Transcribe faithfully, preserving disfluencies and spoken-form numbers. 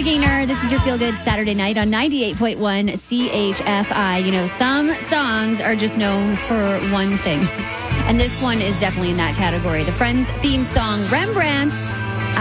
Maria Gaynor. This is your Feel Good Saturday night on ninety-eight point one C H F I. You know, some songs are just known for one thing. And this one is definitely in that category. The Friends theme song, Rembrandt.